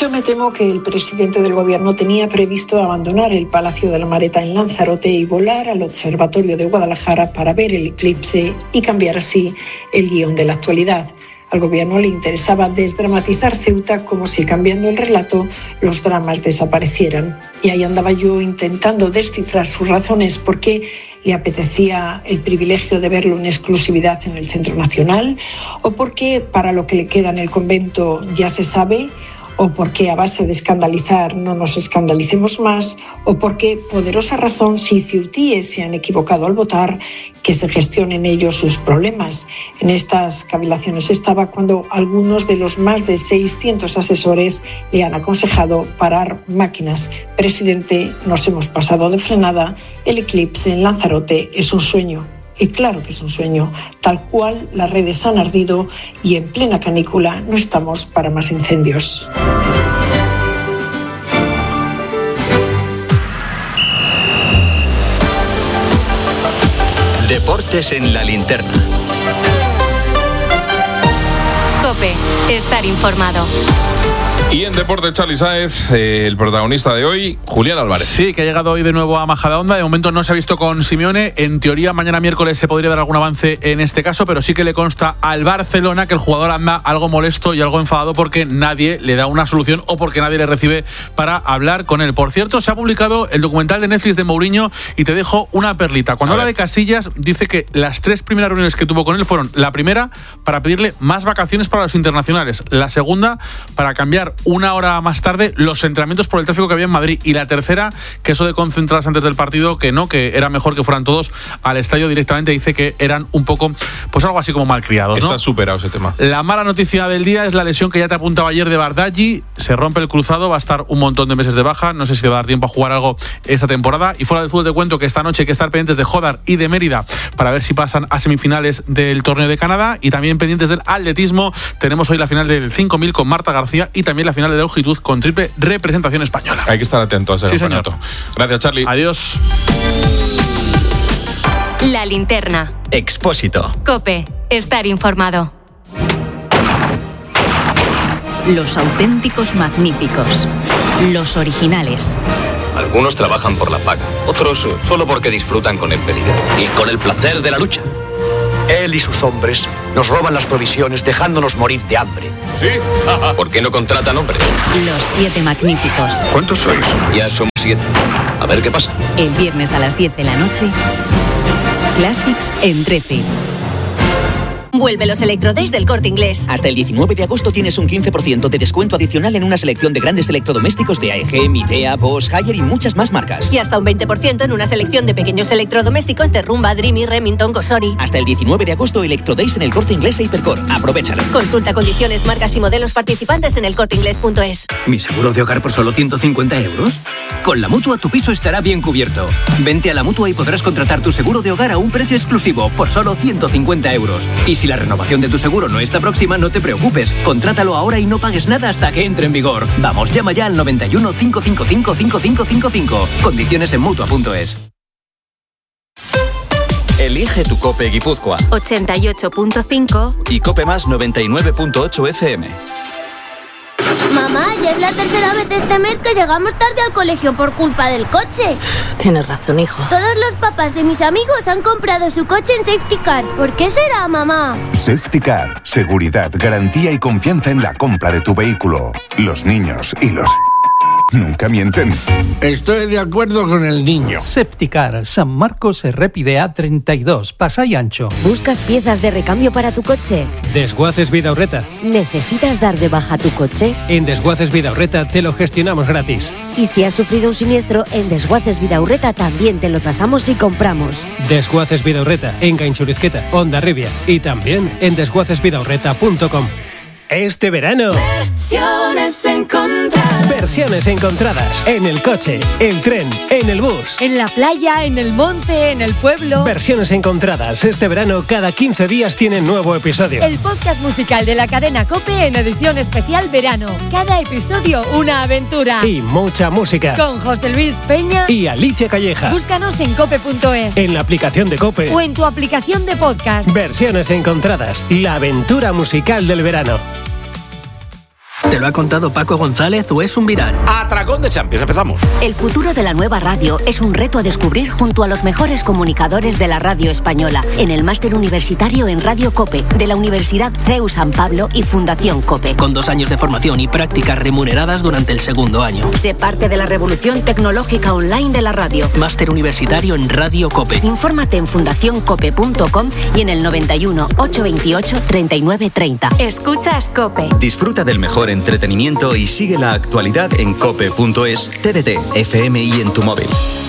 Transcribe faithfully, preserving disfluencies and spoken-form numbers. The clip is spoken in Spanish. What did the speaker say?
Yo me temo que el presidente del gobierno tenía previsto abandonar el Palacio de la Mareta en Lanzarote y volar al Observatorio de Guadalajara para ver el eclipse y cambiar así el guión de la actualidad. Al gobierno le interesaba desdramatizar Ceuta como si, cambiando el relato, los dramas desaparecieran. Y ahí andaba yo intentando descifrar sus razones, por qué le apetecía el privilegio de verlo en exclusividad en el Centro Nacional, o por qué para lo que le queda en el convento ya se sabe, o porque a base de escandalizar no nos escandalicemos más, o porque, poderosa razón, si ceutíes se han equivocado al votar, que se gestionen ellos sus problemas. En estas cavilaciones estaba cuando algunos de los más de seiscientos asesores le han aconsejado parar máquinas. Presidente, nos hemos pasado de frenada, el eclipse en Lanzarote es un sueño. Y claro que es un sueño, tal cual las redes han ardido y en plena canícula no estamos para más incendios. Deportes en la linterna. COPE, estar informado. Y en Deportes, Charly Sáez, eh, el protagonista de hoy, Julián Álvarez. Sí, que ha llegado hoy de nuevo a Majadahonda. De momento no se ha visto con Simeone. En teoría, mañana miércoles se podría dar algún avance en este caso, pero sí que le consta al Barcelona que el jugador anda algo molesto y algo enfadado porque nadie le da una solución o porque nadie le recibe para hablar con él. Por cierto, se ha publicado el documental de Netflix de Mourinho y te dejo una perlita. Cuando habla de Casillas, dice que las tres primeras reuniones que tuvo con él fueron: la primera, para pedirle más vacaciones para los internacionales; la segunda, para cambiar una hora más tarde los entrenamientos por el tráfico que había en Madrid; y la tercera, que eso de concentrarse antes del partido, que no, que era mejor que fueran todos al estadio directamente. Dice que eran un poco, pues algo así como malcriados, ¿no? Está superado ese tema. La mala noticia del día es la lesión que ya te apuntaba ayer de Bardghji. Se rompe el cruzado, va a estar un montón de meses de baja, no sé si le va a dar tiempo a jugar algo esta temporada. Y fuera del fútbol te cuento que esta noche hay que estar pendientes de Jodar y de Mérida para ver si pasan a semifinales del torneo de Canadá, y también pendientes del atletismo. Tenemos hoy la final del cinco mil con Marta García y también la final de longitud con triple representación española. Hay que estar atento a ese sí, campeonato. Señor. Gracias, Charly. Adiós. La linterna. Expósito. COPE, estar informado. Los auténticos magníficos. Los originales. Algunos trabajan por la paga, otros solo porque disfrutan con el peligro y con el placer de la lucha. Él y sus hombres nos roban las provisiones dejándonos morir de hambre. ¿Sí? ¿Por qué no contratan hombres? Los siete magníficos. ¿Cuántos sois? Ya somos siete. A ver qué pasa. El viernes a las diez de la noche, Classics en trece. Vuelve los Electrodays del Corte Inglés. Hasta el diecinueve de agosto tienes un quince por ciento de descuento adicional en una selección de grandes electrodomésticos de A E G, Midea, Bosch, Haier y muchas más marcas. Y hasta un veinte por ciento en una selección de pequeños electrodomésticos de Rumba, Dreamy, Remington, Gosori. Hasta el diecinueve de agosto, Electrodays en el Corte Inglés e Hipercor. Aprovechalo. Consulta condiciones, marcas y modelos participantes en el corte inglés punto es. ¿Mi seguro de hogar por solo ciento cincuenta euros? Con la Mutua tu piso estará bien cubierto. Vente a la Mutua y podrás contratar tu seguro de hogar a un precio exclusivo por solo ciento cincuenta euros. Y si la renovación de tu seguro no está próxima, no te preocupes. Contrátalo ahora y no pagues nada hasta que entre en vigor. Vamos, llama ya al noventa y uno, cincuenta y cinco, cincuenta y cinco cincuenta y cinco. Condiciones en Mutua punto es. Elige tu COPE Guipúzcoa. ochenta y ocho punto cinco Y COPE Más noventa y nueve punto ocho F M. Mamá, ya es la tercera vez este mes que llegamos tarde al colegio por culpa del coche. Tienes razón, hijo. Todos los papás de mis amigos han comprado su coche en Safety Car. ¿Por qué será, mamá? Safety Car. Seguridad, garantía y confianza en la compra de tu vehículo. Los niños y los... nunca mienten. Estoy de acuerdo con el niño. Safety Car, San Marcos Errépide A treinta y dos, Pasay Ancho. ¿Buscas piezas de recambio para tu coche? Desguaces Vidaurreta. ¿Necesitas dar de baja tu coche? En Desguaces Vidaurreta te lo gestionamos gratis. Y si has sufrido un siniestro, en Desguaces Vidaurreta también te lo tasamos y compramos. Desguaces Vidaurreta, en Gainchurizqueta, Hondarribia y también en desguaces vidaurreta punto com. Este verano, Versiones encontradas. Versiones encontradas. En el coche, el tren, en el bus. En la playa, en el monte, en el pueblo. Versiones encontradas. Este verano, cada quince días tiene nuevo episodio. El podcast musical de la cadena COPE en edición especial verano. Cada episodio una aventura. Y mucha música. Con José Luis Peña y Alicia Calleja. Búscanos en cope punto es. En la aplicación de COPE. O en tu aplicación de podcast. Versiones encontradas. La aventura musical del verano. ¿Te lo ha contado Paco González o es un viral? Atracón de Champions, empezamos. El futuro de la nueva radio es un reto a descubrir junto a los mejores comunicadores de la radio española en el máster universitario en Radio COPE de la Universidad C E U San Pablo y Fundación COPE. Con dos años de formación y prácticas remuneradas durante el segundo año. Sé parte de la revolución tecnológica online de la radio. Máster universitario en Radio COPE. Infórmate en fundación cope punto com y en el noventa y uno, ochocientos veintiocho, treinta y nueve treinta. Escuchas COPE. Disfruta del mejor entretenimiento y sigue la actualidad en cope punto es, T D T, F M y en tu móvil.